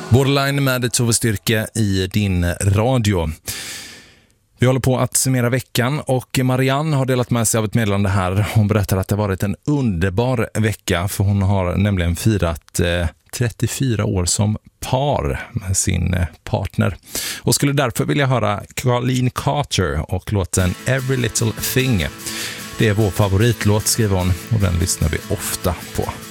Borderline med Tove Styrke i din radio. Vi håller på att summera veckan och Marianne har delat med sig av ett meddelande här. Hon berättar att det har varit en underbar vecka, för hon har nämligen firat 34 år som par med sin partner. Och skulle därför vilja höra Colleen Carter och låten Every Little Thing. Det är vår favoritlåt, skriver hon, och den lyssnar vi ofta på.